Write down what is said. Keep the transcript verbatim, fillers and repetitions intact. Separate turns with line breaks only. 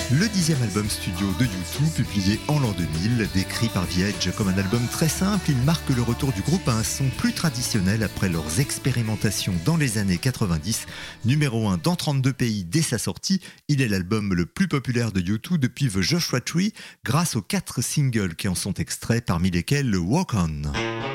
Le dixième album studio de U deux, publié en l'an deux mille, décrit par The Edge comme un album très simple, il marque le retour du groupe à un son plus traditionnel après leurs expérimentations dans les années quatre-vingt-dix. Numéro un dans trente-deux pays dès sa sortie, il est l'album le plus populaire de U deux depuis The Joshua Tree, grâce aux quatre singles qui en sont extraits, parmi lesquels le Walk On.